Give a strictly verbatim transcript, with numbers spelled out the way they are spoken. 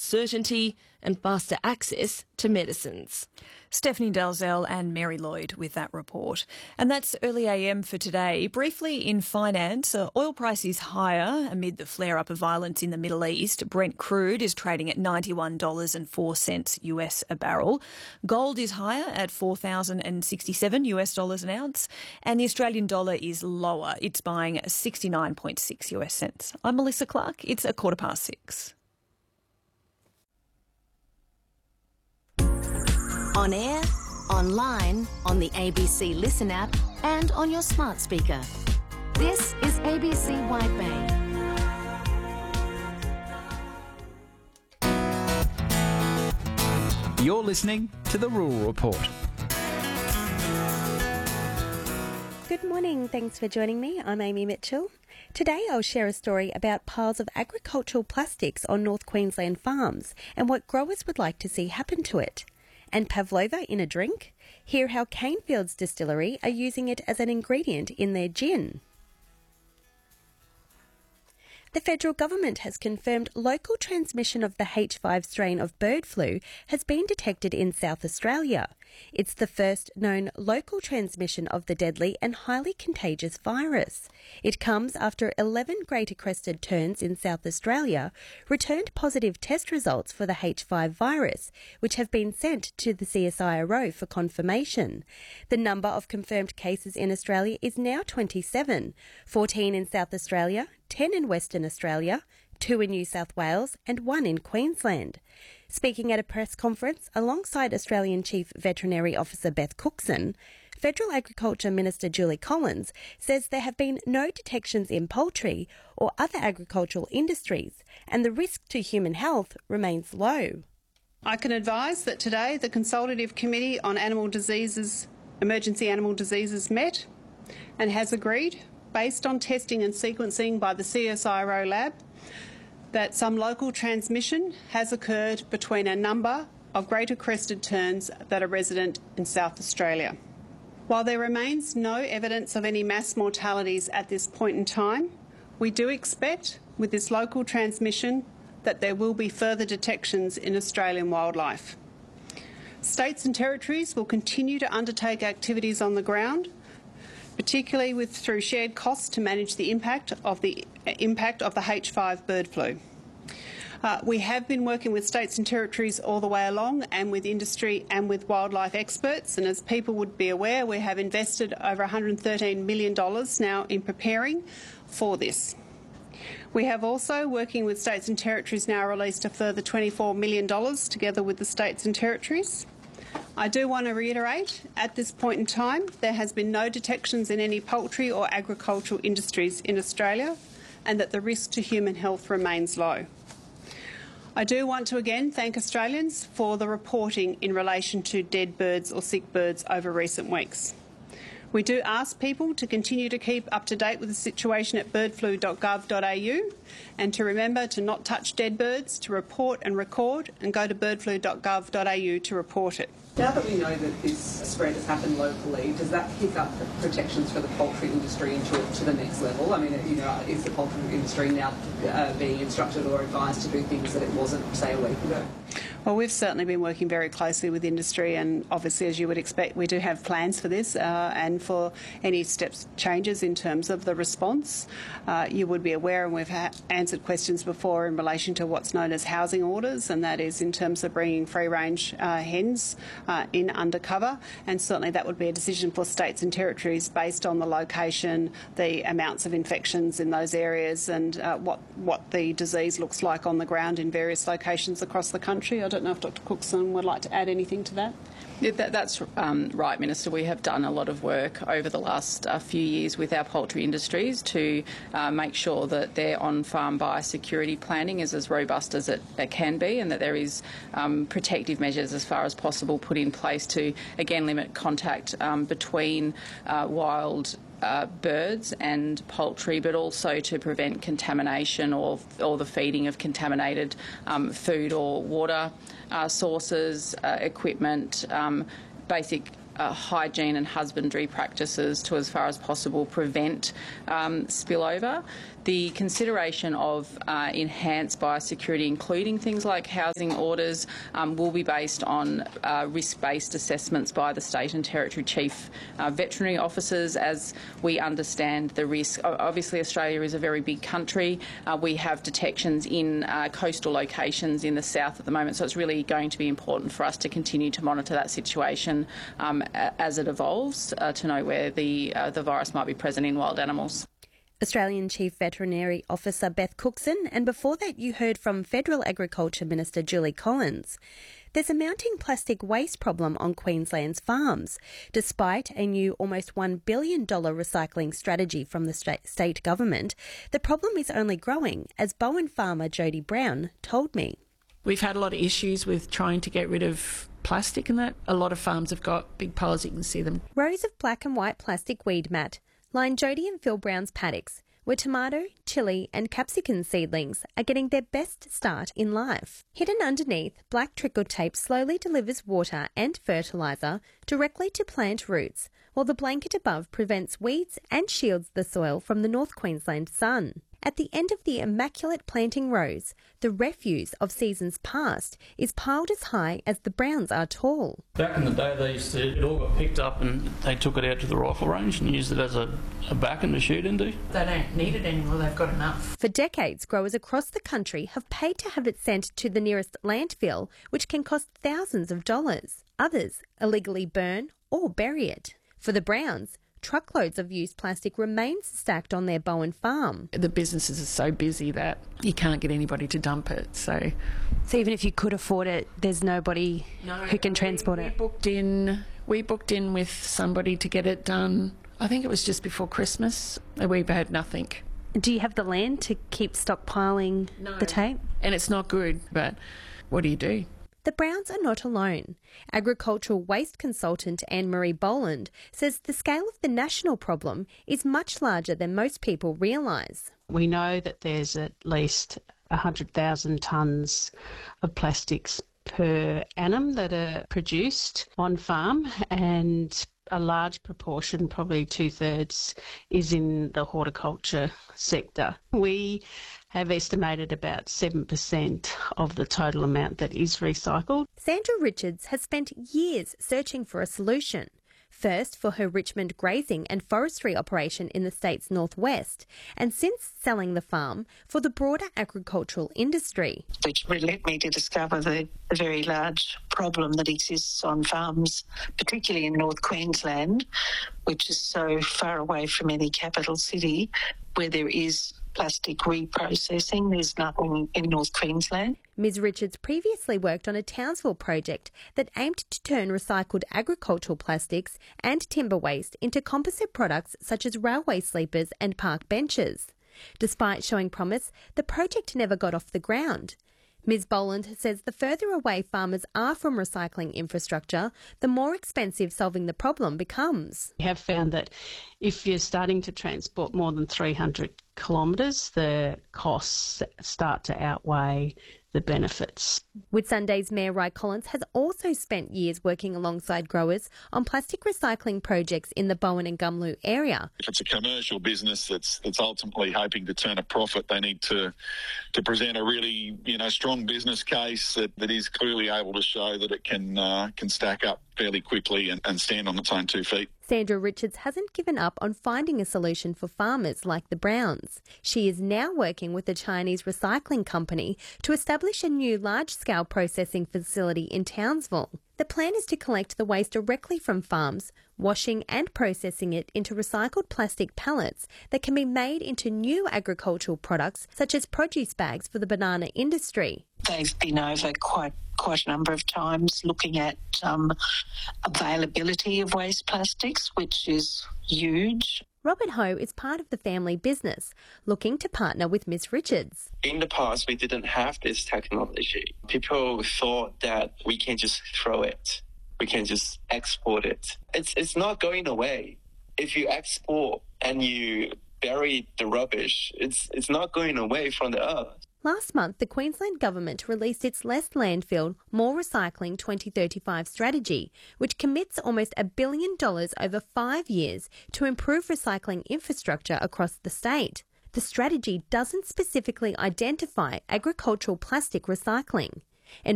certainty and faster access to medicines. Stephanie Dalzell and Mary Lloyd with that report. And that's Early A M for today. Briefly in finance, uh, oil price is higher amid the flare-up of violence in the Middle East. Brent crude is trading at ninety-one dollars and four cents U S a barrel. Gold is higher at four thousand sixty-seven U S dollars an ounce. And the Australian dollar is lower. It's buying sixty-nine point six U S cents. I'm Melissa Clark. It's a quarter past six. On air, online, on the A B C Listen app and on your smart speaker. This is A B C Wide Bay. You're listening to The Rural Report. Good morning, thanks for joining me. I'm Amy Mitchell. Today I'll share a story about piles of agricultural plastics on North Queensland farms and what growers would like to see happen to it. And pavlova in a drink? Hear how Canefields Distillery are using it as an ingredient in their gin. The federal government has confirmed local transmission of the H five strain of bird flu has been detected in South Australia. It's the first known local transmission of the deadly and highly contagious virus. It comes after eleven greater crested terns in South Australia returned positive test results for the H five virus, which have been sent to the C S I R O for confirmation. The number of confirmed cases in Australia is now twenty-seven, fourteen in South Australia, ten in Western Australia, two in New South Wales and one in Queensland. Speaking at a press conference alongside Australian Chief Veterinary Officer Beth Cookson, Federal Agriculture Minister Julie Collins says there have been no detections in poultry or other agricultural industries and the risk to human health remains low. I can advise that today the Consultative Committee on Animal Diseases, Emergency Animal Diseases met and has agreed, based on testing and sequencing by the C S I R O lab, that some local transmission has occurred between a number of greater crested terns that are resident in South Australia. While there remains no evidence of any mass mortalities at this point in time, we do expect with this local transmission that there will be further detections in Australian wildlife. States and territories will continue to undertake activities on the ground, particularly with through shared costs to manage the impact of the impact of the H five bird flu. Uh, we have been working with states and territories all the way along and with industry and with wildlife experts, and as people would be aware, we have invested over one hundred thirteen million dollars now in preparing for this. We have also, working with states and territories, now released a further twenty-four million dollars together with the states and territories. I do want to reiterate, at this point in time, there has been no detections in any poultry or agricultural industries in Australia and that the risk to human health remains low. I do want to again thank Australians for the reporting in relation to dead birds or sick birds over recent weeks. We do ask people to continue to keep up to date with the situation at bird flu dot gov dot a u and to remember to not touch dead birds, to report and record, and go to bird flu dot gov dot a u to report it. Now that we know that this spread has happened locally, does that pick up the protections for the poultry industry into to the next level? I mean, you know, is the poultry industry now uh, being instructed or advised to do things that it wasn't, say, a week ago? Well, we've certainly been working very closely with industry, and obviously, as you would expect, we do have plans for this uh, and for any steps changes in terms of the response. Uh, you would be aware, and we've ha- answered questions before in relation to what's known as housing orders, and that is in terms of bringing free-range uh, hens uh, in undercover, and certainly that would be a decision for states and territories based on the location, the amounts of infections in those areas, and uh, what what the disease looks like on the ground in various locations across the country. I don't know if Doctor Cookson would like to add anything to that. Yeah, that, that's um, right, Minister. We have done a lot of work over the last uh, few years with our poultry industries to uh, make sure that their on-farm biosecurity planning is as robust as it, it can be, and that there is um, protective measures as far as possible put in place to, again, limit contact um, between uh, wild Uh, birds and poultry, but also to prevent contamination or, or the feeding of contaminated um, food or water uh, sources, uh, equipment, um, basic uh, hygiene and husbandry practices to, as far as possible, prevent um, spillover. The consideration of uh, enhanced biosecurity, including things like housing orders, um, will be based on uh, risk-based assessments by the state and territory chief uh, veterinary officers as we understand the risk. Obviously, Australia is a very big country. Uh, we have detections in uh, coastal locations in the south at the moment, so it's really going to be important for us to continue to monitor that situation um, as it evolves uh, to know where the, uh, the virus might be present in wild animals. Australian Chief Veterinary Officer Beth Cookson, and before that you heard from Federal Agriculture Minister Julie Collins. There's a mounting plastic waste problem on Queensland's farms. Despite a new almost one billion dollars recycling strategy from the state government, the problem is only growing, as Bowen farmer Jody Brown told me. We've had a lot of issues with trying to get rid of plastic and that. A lot of farms have got big piles, you can see them. Rows of black and white plastic weed mat line Jody and Phil Brown's paddocks, where tomato, chilli and capsicum seedlings are getting their best start in life. Hidden underneath, black trickle tape slowly delivers water and fertiliser directly to plant roots, while the blanket above prevents weeds and shields the soil from the North Queensland sun. At the end of the immaculate planting rows, the refuse of seasons past is piled as high as the Browns are tall. Back in the day, they used to, it all got picked up and they took it out to the rifle range and used it as a, a backen to shoot into. They don't need it anymore, they've got enough. For decades, growers across the country have paid to have it sent to the nearest landfill, which can cost thousands of dollars. Others illegally burn or bury it. For the Browns, truckloads of used plastic remains stacked on their Bowen farm. The businesses are so busy that you can't get anybody to dump it. So, so even if you could afford it, there's nobody no, who can transport we, it. We booked in. We booked in with somebody to get it done. I think it was just before Christmas. We've had nothing. Do you have the land to keep stockpiling no. the tape? And it's not good. But what do you do? The Browns are not alone. Agricultural waste consultant Anne-Marie Boland says the scale of the national problem is much larger than most people realise. We know that there's at least one hundred thousand tonnes of plastics per annum that are produced on farm, and a large proportion, probably two-thirds, is in the horticulture sector. We have estimated about seven percent of the total amount that is recycled. Sandra Richards has spent years searching for a solution. First for her Richmond grazing and forestry operation in the state's northwest, and since selling the farm for the broader agricultural industry. Which led me to discover the, the very large problem that exists on farms, particularly in North Queensland, which is so far away from any capital city, where there is plastic reprocessing. There's nothing in North Queensland. Miz Richards previously worked on a Townsville project that aimed to turn recycled agricultural plastics and timber waste into composite products such as railway sleepers and park benches. Despite showing promise, the project never got off the ground. Miz Boland says the further away farmers are from recycling infrastructure, the more expensive solving the problem becomes. We have found that if you're starting to transport more than three hundred kilometres, the costs start to outweigh the benefits. Whitsunday's Mayor Ry Collins has also spent years working alongside growers on plastic recycling projects in the Bowen and Gumlu area. If it's a commercial business that's that's ultimately hoping to turn a profit, they need to to present a really you know strong business case that, that is clearly able to show that it can uh, can stack up fairly quickly and, and stand on its own two feet. Sandra Richards hasn't given up on finding a solution for farmers like the Browns. She is now working with a Chinese recycling company to establish a new large-scale processing facility in Townsville. The plan is to collect the waste directly from farms, washing and processing it into recycled plastic pellets that can be made into new agricultural products such as produce bags for the banana industry. They've been over quite quite a number of times looking at um, availability of waste plastics, which is huge. Robert Ho is part of the family business, looking to partner with Miss Richards. In the past, we didn't have this technology. People thought that we can just throw it. We can just export it. It's it's not going away. If you export and you bury the rubbish, it's it's not going away from the earth. Last month, the Queensland Government released its Less Landfill, More Recycling twenty thirty-five strategy, which commits almost a billion dollars over five years to improve recycling infrastructure across the state. The strategy doesn't specifically identify agricultural plastic recycling.